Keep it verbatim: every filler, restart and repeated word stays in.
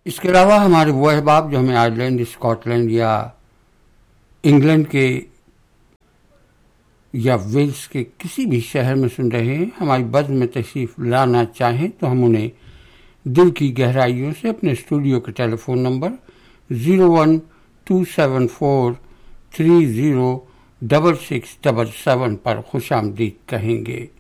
इसके अलावा हमारे वो अहबाब जो हमें आयरलैंड, स्कॉटलैंड या इंग्लैंड के या वेल्स के किसी भी शहर में सुन रहे हैं, हमारी बज़्म में तशरीफ़ लाना चाहें तो हम उन्हें दिल की गहराइयों से अपने स्टूडियो के telephone number zero one two seven four three zero double six double seven पर खुशामदीद कहेंगे।